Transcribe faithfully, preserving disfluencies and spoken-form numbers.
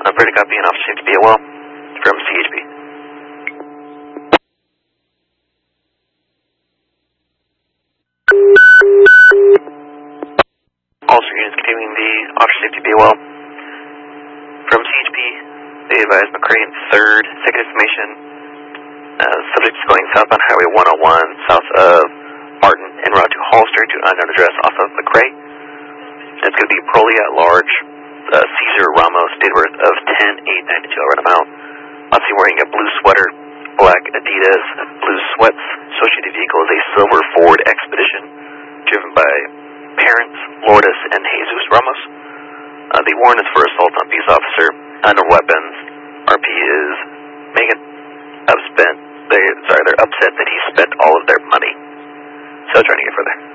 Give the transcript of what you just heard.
Operator copy and officer seems to be at well from C H P. Officer units continuing the officer safety be well. From C H P, they advise McCray and third, second estimation. Uh, subject is going southbound Highway one oh one, south of Martin, en route to Hollister to unknown address off of McCray. It's going to be Proly at large, uh, Cesar Ramos, date of birth of ten eight ninety-two. I'll run him out. I'll see wearing a blue sweater, black Adidas, blue sweats. Associated vehicle is a silver Ford Expedition, driven by parents, Lourdes and Jesus Ramos. Uh, the warrant is for assault on peace officer, under weapons. R P is making upspent. They sorry, they're upset that he spent all of their money. So trying to get further.